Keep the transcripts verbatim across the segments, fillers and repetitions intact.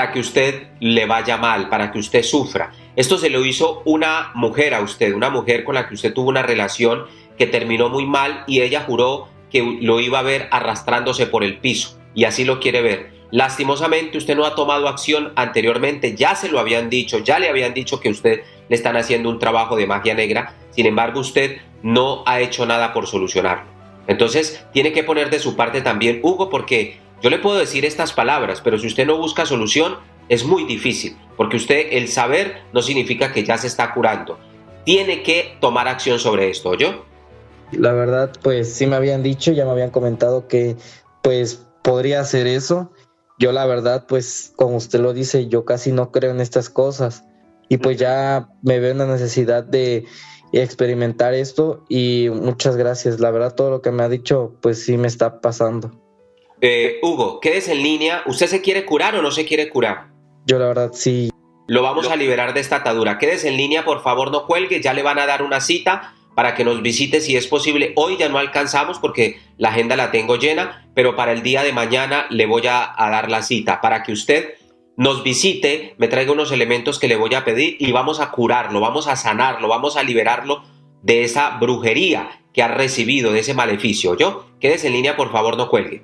para que usted le vaya mal, para que usted sufra. Esto se lo hizo una mujer a usted, una mujer con la que usted tuvo una relación que terminó muy mal y ella juró que lo iba a ver arrastrándose por el piso y así lo quiere ver. Lastimosamente usted no ha tomado acción anteriormente, ya se lo habían dicho, ya le habían dicho que usted le están haciendo un trabajo de magia negra, sin embargo usted no ha hecho nada por solucionarlo. Entonces tiene que poner de su parte también, Hugo, porque yo le puedo decir estas palabras, pero si usted no busca solución es muy difícil, porque usted el saber no significa que ya se está curando. Tiene que tomar acción sobre esto, ¿oyó? La verdad, pues sí me habían dicho, ya me habían comentado que pues podría hacer eso. Yo la verdad, pues como usted lo dice, yo casi no creo en estas cosas y pues ya me veo en la necesidad de experimentar esto y muchas gracias. La verdad, todo lo que me ha dicho, pues sí me está pasando. Eh, Hugo, quédese en línea. ¿Usted se quiere curar o no se quiere curar? Yo la verdad sí. Lo vamos a liberar de esta atadura. Quédese en línea, por favor, no cuelgue. Ya le van a dar una cita para que nos visite si es posible. Hoy ya no alcanzamos porque la agenda la tengo llena, pero para el día de mañana le voy a, a dar la cita para que usted nos visite, me traiga unos elementos que le voy a pedir y vamos a curarlo, vamos a sanarlo, vamos a liberarlo de esa brujería que ha recibido, de ese maleficio. ¿Yo? Quédese en línea, por favor, no cuelgue.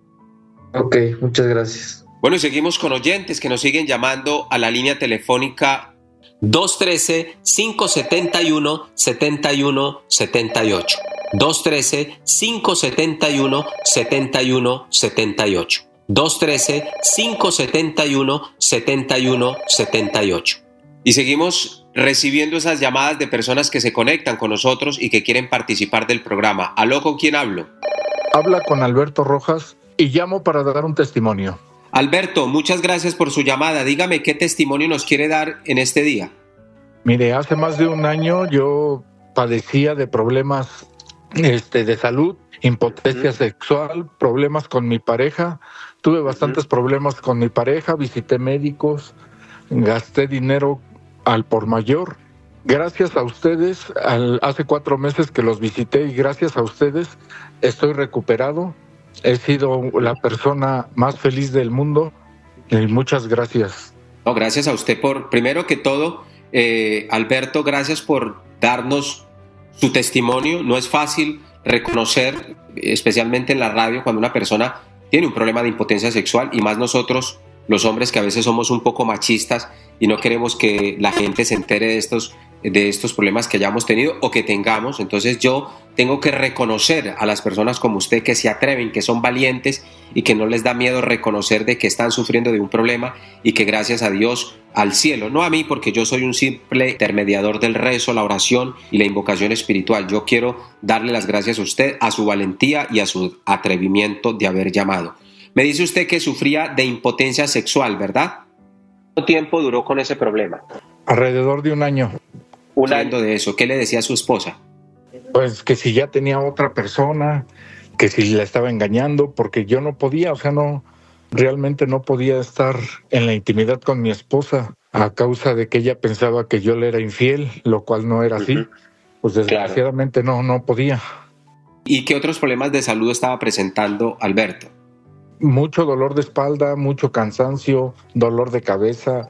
Ok, muchas gracias. Bueno, y seguimos con oyentes que nos siguen llamando a la línea telefónica dos uno tres, cinco siete uno, siete uno siete ocho. dos uno tres, cinco siete uno, siete uno siete ocho. dos uno tres, cinco siete uno, siete uno siete ocho. Y seguimos recibiendo esas llamadas de personas que se conectan con nosotros y que quieren participar del programa. ¿Aló, con quién hablo? Habla con Alberto Rojas y llamo para dar un testimonio. Alberto, muchas gracias por su llamada. Dígame qué testimonio nos quiere dar en este día. Mire, hace más de un año yo padecía de problemas este, de salud, impotencia uh-huh. sexual, problemas con mi pareja. Tuve bastantes uh-huh. problemas con mi pareja, visité médicos, gasté dinero al por mayor. Gracias a ustedes, al, hace cuatro meses que los visité y gracias a ustedes estoy recuperado. He sido la persona más feliz del mundo y muchas gracias. No, gracias a usted por, primero que todo, eh, Alberto, gracias por darnos su testimonio. No es fácil reconocer, especialmente en la radio, cuando una persona tiene un problema de impotencia sexual y más nosotros, los hombres, que a veces somos un poco machistas y no queremos que la gente se entere de estos, de estos problemas que hayamos tenido o que tengamos. Entonces yo tengo que reconocer a las personas como usted que se atreven, que son valientes y que no les da miedo reconocer de que están sufriendo de un problema y que gracias a Dios, al cielo, no a mí porque yo soy un simple intermediador del rezo, la oración y la invocación espiritual. Yo quiero darle las gracias a usted, a su valentía y a su atrevimiento de haber llamado. Me dice usted que sufría de impotencia sexual, ¿verdad? ¿Cuánto tiempo duró con ese problema? Alrededor de un año. Un año de eso. ¿Qué le decía a su esposa? Pues que si ya tenía otra persona, que si la estaba engañando, porque yo no podía, o sea, no, realmente no podía estar en la intimidad con mi esposa a causa de que ella pensaba que yo le era infiel, lo cual no era así. Uh-huh. Pues desgraciadamente claro. no, no podía. ¿Y qué otros problemas de salud estaba presentando Alberto? Mucho dolor de espalda, mucho cansancio, dolor de cabeza.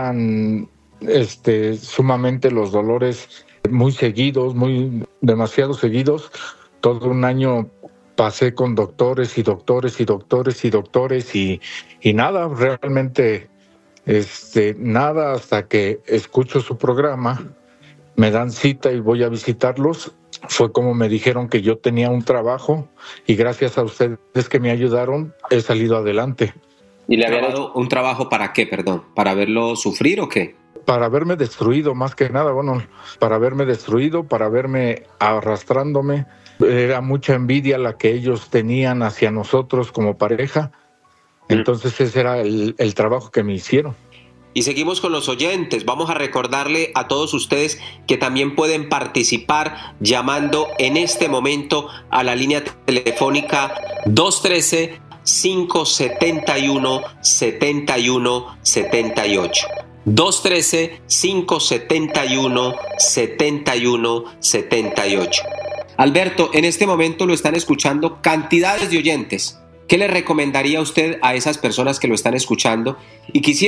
Eran este, sumamente los dolores muy seguidos, muy demasiado seguidos. Todo un año pasé con doctores y doctores y doctores y doctores y, y nada, realmente este, nada hasta que escucho su programa, me dan cita y voy a visitarlos. Fue como me dijeron que yo tenía un trabajo y gracias a ustedes que me ayudaron he salido adelante. ¿Y le había dado un trabajo para qué, perdón? ¿Para verlo sufrir o qué? Para verme destruido, más que nada, bueno, para verme destruido, para verme arrastrándome. Era mucha envidia la que ellos tenían hacia nosotros como pareja. Entonces ese era el, el trabajo que me hicieron. Y seguimos con los oyentes. Vamos a recordarle a todos ustedes que también pueden participar llamando en este momento a la línea telefónica dos uno tres, cinco siete uno, siete uno siete ocho. dos uno tres, cinco siete uno, siete uno siete ocho. Alberto, en este momento lo están escuchando cantidades de oyentes. ¿Qué le recomendaría usted a esas personas que lo están escuchando y quisiera